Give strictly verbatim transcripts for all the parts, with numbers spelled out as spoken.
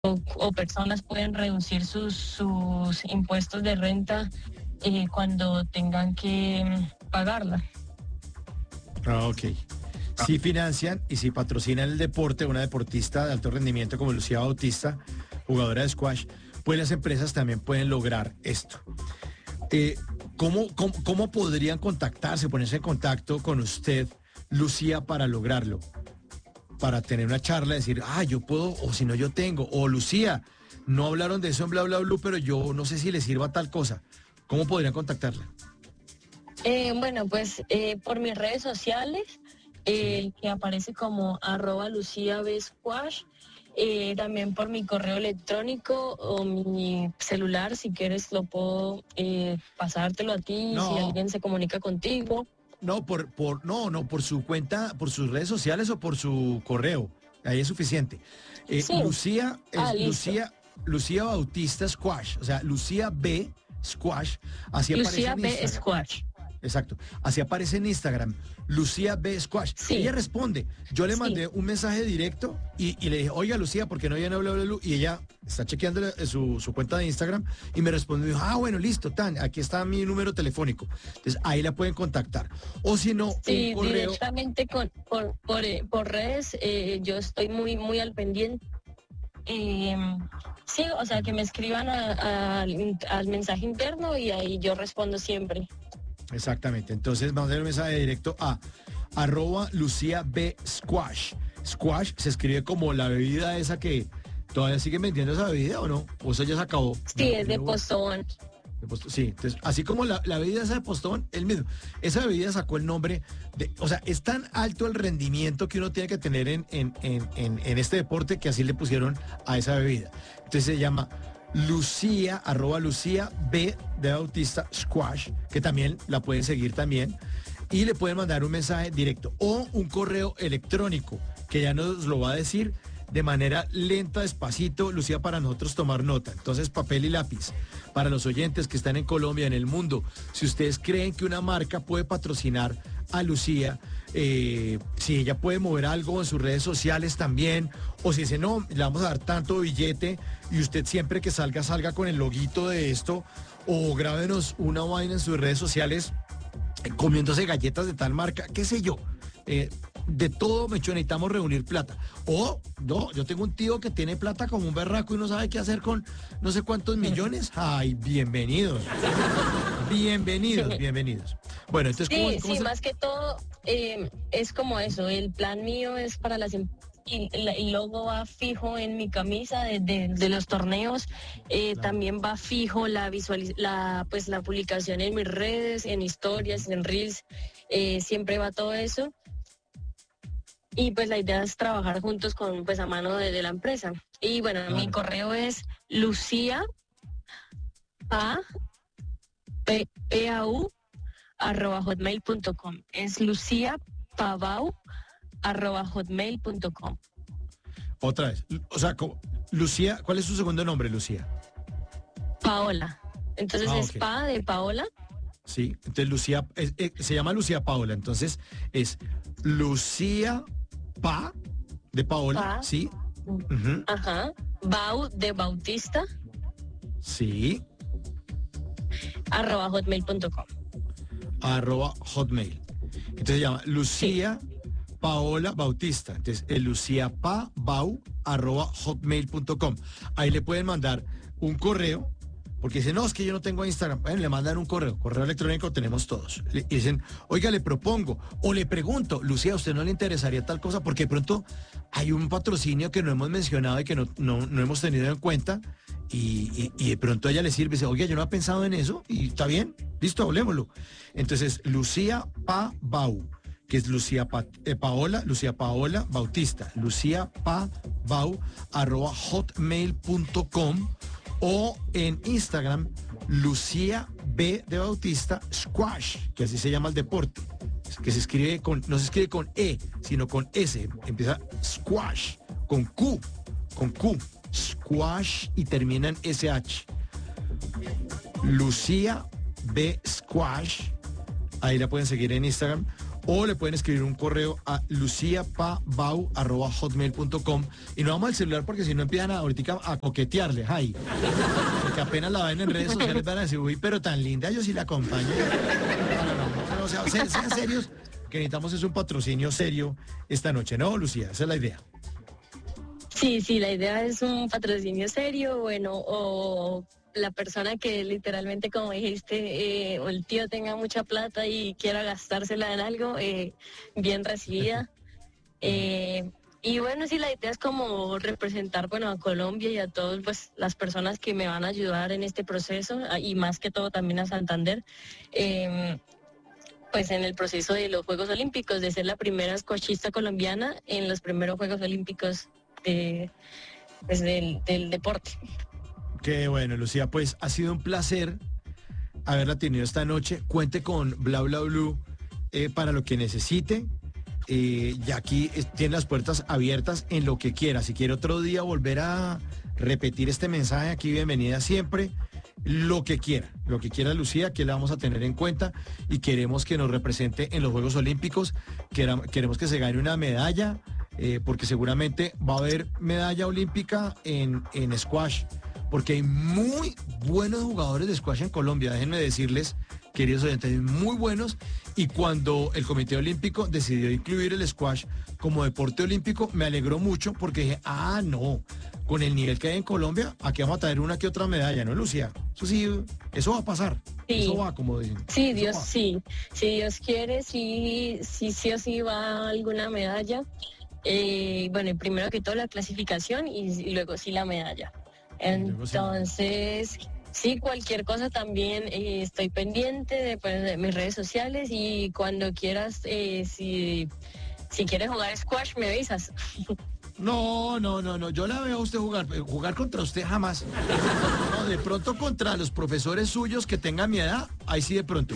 o, o personas pueden reducir sus, sus impuestos de renta eh, cuando tengan que mm, pagarla. Ah, ok. Si financian y si patrocinan el deporte, una deportista de alto rendimiento como Lucía Bautista, jugadora de squash, pues las empresas también pueden lograr esto. Eh, ¿cómo, cómo, cómo podrían contactarse, ponerse en contacto con usted, Lucía, para lograrlo? Para tener una charla, decir, ah, yo puedo, o si no, yo tengo. O Lucía, no hablaron de eso en Bla Bla Blue, pero yo no sé si le sirva tal cosa. ¿Cómo podrían contactarla? Eh, bueno, pues eh, por mis redes sociales, eh, Sí. que aparece como arroba Lucía B Squash, eh, también por mi correo electrónico o mi celular, si quieres lo puedo eh, pasártelo a ti, si No, alguien se comunica contigo. no, por, por, no, no, por su cuenta, por sus redes sociales o por su correo. Ahí es suficiente. Eh, Sí, Lucía ah, es listo. Lucía, Lucía Bautista Squash, o sea, Lucía B Squash, así aparece Lucía en B Instagram. Squash. Exacto. Así aparece en Instagram, Lucía B. Squash. Sí, Ella responde. Yo le sí. mandé un mensaje directo y, y le dije, oiga, Lucía, ¿por qué no viene a Bla Bla Bla? Y ella está chequeando la- su, su cuenta de Instagram y me respondió, dijo, ah, bueno, listo, tan, aquí está mi número telefónico. Entonces ahí la pueden contactar. O si no, un Sí, correo. directamente con, por, por, eh, por redes, eh, yo estoy muy, muy al pendiente. Eh, sí, o sea, que me escriban a- a- al al mensaje interno y ahí yo respondo siempre. Exactamente. Entonces vamos a hacer un mensaje directo a arroba Lucía B. Squash. Squash se escribe como la bebida esa que todavía siguen vendiendo esa bebida o no. O eso ya se acabó. Sí, No, es de no hubo- Postobón. de Post- Sí, entonces, así como la, la bebida esa de Postón, el mismo. Esa bebida sacó el nombre de, o sea, es tan alto el rendimiento que uno tiene que tener en, en, en, en, en este deporte que así le pusieron a esa bebida. Entonces se llama Lucía, arroba Lucía B de Bautista Squash, que también la pueden seguir también. Y le pueden mandar un mensaje directo o un correo electrónico, que ya nos lo va a decir de manera lenta, despacito, Lucía, para nosotros tomar nota. Entonces, papel y lápiz. Para los oyentes que están en Colombia, en el mundo, si ustedes creen que una marca puede patrocinar a Lucía, eh, si ella puede mover algo en sus redes sociales también, o si dice, no, le vamos a dar tanto billete y usted siempre que salga, salga con el loguito de esto, o grábenos una vaina en sus redes sociales eh, comiéndose galletas de tal marca, qué sé yo. Eh, de todo, Mecho, necesitamos reunir plata. O, no, yo tengo un tío que tiene plata como un berraco y no sabe qué hacer con no sé cuántos millones. Ay, bienvenidos. Bienvenidos, bienvenidos. Bueno, entonces, ¿cómo, Sí, cómo sí, se- más que todo eh, es como eso. El plan mío es para las em- y la- el logo va fijo en mi camisa de, de- de los torneos. Eh, Claro. También va fijo la visualiz la pues la publicación en mis redes, en historias, en reels. Eh, siempre va todo eso. Y pues la idea es trabajar juntos con pues a mano de, de la empresa. Y bueno, mi Claro. correo es Lucía Pa P P A U arroba hotmail punto com. Es Lucía Pavau arroba hotmail punto com. Otra vez. O sea, como- Lucía, ¿cuál es su segundo nombre, Lucía? Paola. Entonces Ah, es ok. Pa de Paola. Sí, entonces Lucía, es- eh, se llama Lucía Paola, entonces es Lucía Pa de Paola, Pa. sí. Ujú. Ajá. Bau de Bautista Sí, arroba hotmail punto com. arroba hotmail. Entonces se llama Lucía Paola Bautista. Entonces el Lucía Pa Bau arroba hotmail punto com. Ahí le pueden mandar un correo, porque dicen, no, es que yo no tengo Instagram. Bueno, le mandan un correo, correo electrónico tenemos todos. Le y dicen, oiga, le propongo, o le pregunto, Lucía, ¿a usted no le interesaría tal cosa? Porque de pronto hay un patrocinio que no hemos mencionado y que no, no, no hemos tenido en cuenta. Y, y- y de pronto a ella le sirve, dice, oye, yo no he pensado en eso, y está bien, listo, hablemoslo. Entonces, Lucía Pa Bau, que es Lucía Pa- eh, Paola, Lucía Paola Bautista, Lucía Pa Bau, arroba hotmail punto com, o en Instagram, Lucía B de Bautista Squash, que así se llama el deporte, que se escribe con, no se escribe con E, sino con S, empieza Squash, con Q, con Q, Squash y termina en S H. Lucía B Squash, ahí la pueden seguir en Instagram, o le pueden escribir un correo a luciapabau arroba hotmail punto com y no vamos al celular porque si no empiezan a, ahorita a coquetearle, ay, porque apenas la ven en redes sociales van a decir, uy, pero tan linda, yo sí la acompaño. No, no, no, no, o sea, sean, sean serios, que necesitamos es un patrocinio serio esta noche, ¿no, Lucía? Esa es la idea. Sí, sí, la idea es un patrocinio serio, bueno, o la persona que literalmente, como dijiste, eh, o el tío tenga mucha plata y quiera gastársela en algo, eh, bien recibida. Eh, y bueno, sí, la idea es como representar, bueno, a Colombia y a todas pues, las personas que me van a ayudar en este proceso, y más que todo también a Santander. Eh, pues en el proceso de los Juegos Olímpicos, de ser la primera squashista colombiana en los primeros Juegos Olímpicos de, pues, del, del deporte. Qué bueno, Lucía, pues ha sido un placer haberla tenido esta noche. Cuente con Bla Bla Blue eh, para lo que necesite. Eh, y aquí eh, tiene las puertas abiertas en lo que quiera. Si quiere otro día volver a repetir este mensaje, aquí bienvenida siempre. Lo que quiera, lo que quiera Lucía, que la vamos a tener en cuenta y queremos que nos represente en los Juegos Olímpicos. Queremos que se gane una medalla, eh, porque seguramente va a haber medalla olímpica en, en squash, porque hay muy buenos jugadores de squash en Colombia, déjenme decirles, queridos oyentes, muy buenos, y cuando el Comité Olímpico decidió incluir el squash como deporte olímpico, me alegró mucho porque dije, ah, no, con el nivel que hay en Colombia, aquí vamos a traer una que otra medalla, ¿no, Lucía? Eso sí, eso va a pasar, sí. Eso va, como dicen. Sí, Dios, sí, si Dios quiere, sí, sí, sí o sí va alguna medalla, eh, bueno, primero que todo la clasificación y, y luego sí la medalla. Entonces, sí, cualquier cosa también eh, estoy pendiente de, pues, de mis redes sociales y cuando quieras, eh, si, si quieres jugar squash, me avisas. No, no, no, no, yo la veo a usted jugar, jugar contra usted jamás. No, de pronto contra los profesores suyos que tengan mi edad, ahí sí de pronto.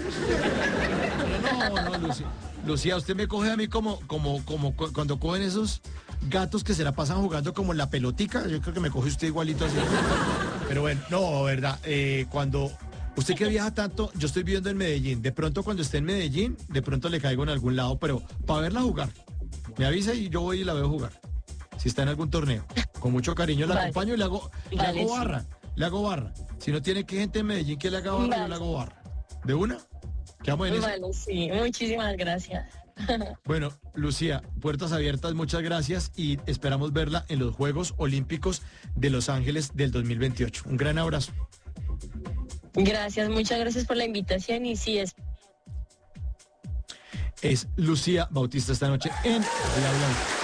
Pero no, no, Lucía. Lucía, usted me coge a mí como, como, como cuando cogen esos gatos que se la pasan jugando como en la pelotica. Yo creo que me coge usted igualito así. Pero bueno, no, verdad. Eh, cuando usted que viaja tanto, yo estoy viviendo en Medellín. De pronto cuando esté en Medellín, de pronto le caigo en algún lado, pero para verla jugar, me avisa y yo voy y la veo jugar. Si está en algún torneo. Con mucho cariño la vale. acompaño y le hago, le vale, hago barra. Sí. Le hago barra. Si no tiene que gente en Medellín que le haga barra, vale. yo le hago barra. ¿De una? ¿Quedamos en eso? Vale, sí. Muchísimas gracias. Bueno, Lucía, puertas abiertas, muchas gracias y esperamos verla en los Juegos Olímpicos de Los Ángeles del dos mil veintiocho. Un gran abrazo. Gracias, muchas gracias por la invitación y sí es. Es Lucía Bautista esta noche en Bla Bla.